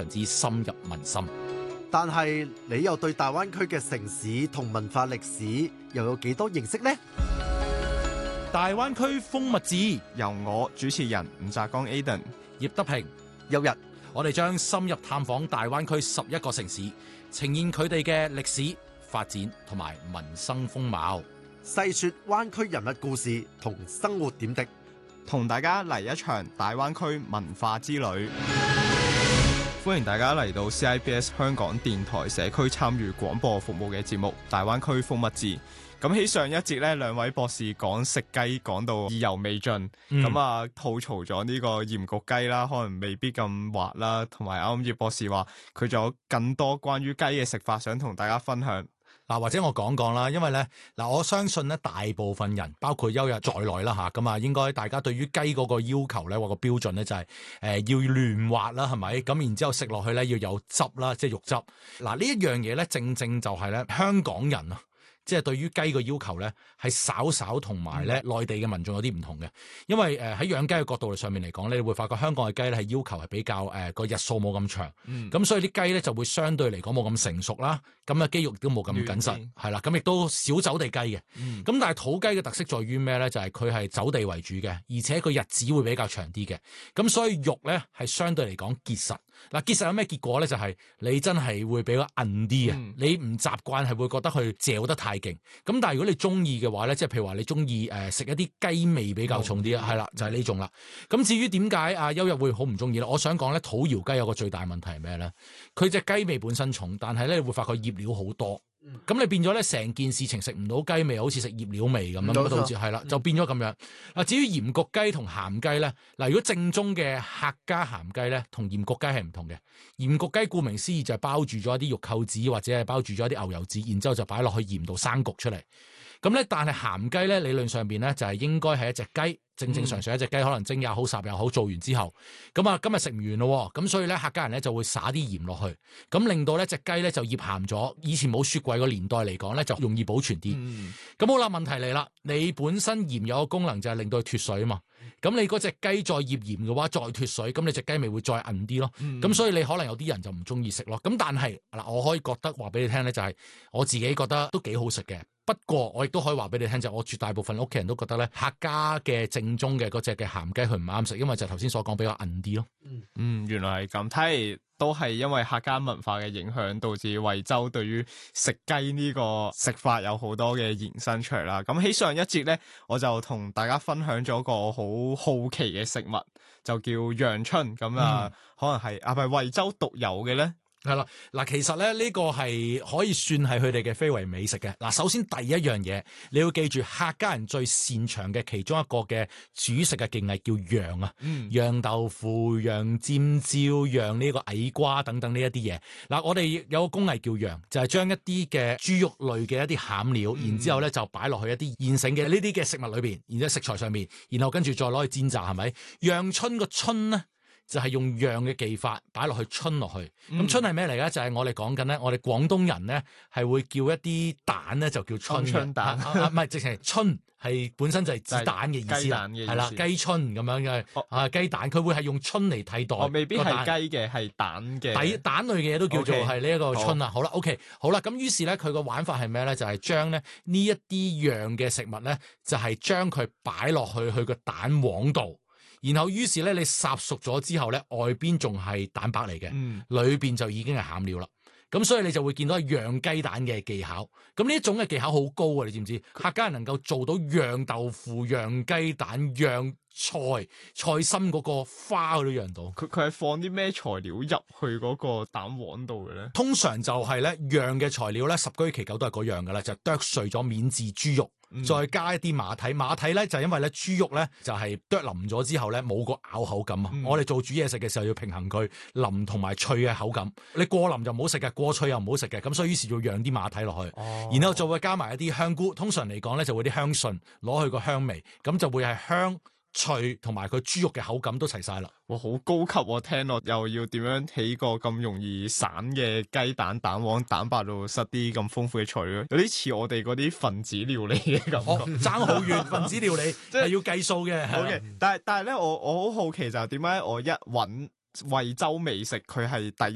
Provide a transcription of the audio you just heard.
常之深入民心。 但係你又對大灣區嘅城市同文化歷史又有幾多認識呢？ 大灣區風物誌由我主持人吳澤剛 Aden、 葉德平、 有日我哋將深入探訪大灣區11個城市，呈現佢哋嘅歷史發展同埋民生風貌， 細說灣區人物故事同生活點滴， 同大家嚟一場大灣區文化之旅。歡迎大家嚟到 CIBS 香港電台社區參與廣播服務嘅節目《大灣區風物誌》。咁喺上一節呢，兩位博士講食雞講到意猶未盡，吐槽咗呢個鹽焗雞啦，可能未必咁滑啦，同埋啱啱葉博士話佢仲有更多關於雞嘅食法想同大家分享。 嗱，或者我講啦，因為咧我相信咧大部分人包括休日在內啦嚇，咁應該大家對於雞嗰個要求咧或個標準咧就係要嫩滑啦，係咪？咁然之後食落去咧要有汁啦，即係肉汁。嗱，呢一樣嘢咧正正就係咧香港人啊，即係對於雞個要求咧，係稍稍同埋咧內地嘅民眾有啲唔同嘅，因為喺養雞嘅角度上面嚟講咧，你會發覺香港嘅雞咧係要求係比較個日數冇咁長，咁所以啲雞咧就會相對嚟講冇咁成熟啦，咁啊肌肉亦都冇咁緊實，係啦，咁亦都少走地雞嘅，咁但係土雞嘅特色在於咩咧？就係佢係走地為主嘅，而且佢日子會比較長啲嘅，咁所以肉咧係相對嚟講結實。嗱，結實有咩結果咧？就係你真係會比較韌啲啊！你唔習慣係會覺得佢嚼得太勁。咁但係如果你中意嘅話咧，即係譬如話你中意食一啲雞味比較重啲啊，係啦，就係呢種啦。咁至於點解阿休日會好唔中意咧？我想講咧，土窯雞有個最大問題係咩咧？佢隻雞味本身重，但係咧你會發覺醃料好多。咁你變咗咧，成件事情食唔到雞味，好似食醃料味咁樣，導致係啦，就變咗咁樣。嗱，至於鹽焗雞同鹹雞咧，嗱，如果正宗嘅客家鹹雞咧，同鹽焗雞係唔同嘅。鹽焗雞顧名思義就係包住咗一啲肉扣子或者係包住咗一啲牛油紙，然之後就擺落去鹽度生焗出嚟。咁咧，但係鹹雞咧理論上邊咧就係應該係一隻雞。正常一隻雞可能蒸也好烚也好，做完之後，咁今日食唔完咯，咁所以咧客家人咧就會撒啲鹽落去，咁令到咧隻雞咧就醃鹹咗。以前冇雪櫃個年代嚟講咧就容易保存啲。咁好啦，問題嚟啦，你本身鹽有個功能就係令到佢脫水啊嘛，咁你嗰隻雞再醃鹽嘅話再脫水，咁你隻雞味會再韌啲咯。咁所以你可能有啲人就唔中意食咯。咁但係嗱，我可以覺得話俾你聽咧，就係我自己覺得都幾好食嘅。不過我亦都可以話俾你聽，就我絕大部分屋企人都覺得咧，客家嘅正宗嘅嗰隻嘅鹹雞佢唔啱食，因為就頭先所講比較韌啲咯。 原來係咁，睇嚟都係因為客家文化嘅影響，導致惠州對於食雞呢個食法有好多嘅延伸出嚟啦。咁喺上一節咧，我就同大家分享咗個好好奇嘅食物，就叫陽春。咁可能係咪惠州獨有嘅咧？ 係啦，嗱，其實咧呢個係可以算係佢哋嘅非遺美食嘅。嗱，首先第一樣嘢，你要記住客家人最擅長嘅其中一個嘅煮食嘅技藝叫釀啊，釀豆腐、釀尖椒、釀呢個矮瓜等等呢一啲嘢。嗱，我哋有個工藝叫釀，就係將一啲嘅豬肉類嘅一啲餡料，然之後咧就擺落去一啲現成嘅呢啲嘅食物裏邊，然之後食材上面，然後跟住再攞去煎炸，係咪？陽春個春咧，就係用釀嘅技法擺落去春落去，咁春係咩嚟咧？就係我哋講緊咧，我哋廣東人咧係會叫一啲蛋咧就叫春蛋，唔係直情係春係本身就係指蛋嘅意思啦，係啦，雞春咁樣嘅雞蛋，佢會係用春嚟替代， 未必係雞嘅，係蛋嘅， 蛋類嘅嘢都叫做係呢一個春啊。好啦，OK，好啦，咁於是咧佢個玩法係咩咧？就係將咧呢一啲釀嘅食物咧，就係將佢擺落去個蛋黃度。然後於是咧，你烚熟咗之後咧，外邊仲係蛋白嚟嘅，裏邊就已經係餡料啦。咁所以你就會見到釀雞蛋嘅技巧。咁呢一種嘅技巧好高啊！你知唔知？客家人能夠做到釀豆腐、釀雞蛋、釀菜心嗰個花，佢都釀到。 佢係放啲咩材料入去嗰個蛋黃度嘅咧？ 通常就係咧釀嘅材料咧，十居其九都係嗰樣噶啦，就剁碎咗免治豬肉。再加一啲馬蹄，馬蹄咧就因為咧豬肉咧就係剁腍咗之後咧冇個咬口感啊！我哋做煮嘢食嘅時候要平衡佢腍同埋脆嘅口感，你過腍就唔好食嘅，過脆又唔好食嘅，咁所以於是要釀啲馬蹄落去，然後就會加埋一啲香菇，通常嚟講咧就會啲香筍攞去個香味，咁就會係香脆同埋佢豬肉嘅口感都齊晒啦。 哇，好高級喎！聽落又要點樣起個咁容易散嘅雞蛋蛋黃蛋白度塞啲咁豐富嘅材料，有啲似我哋嗰啲分子料理嘅感覺。 爭好遠，分子料理即係要計數嘅。 好嘅，但係咧，我好好奇就係點解我一揾惠州美食，佢係第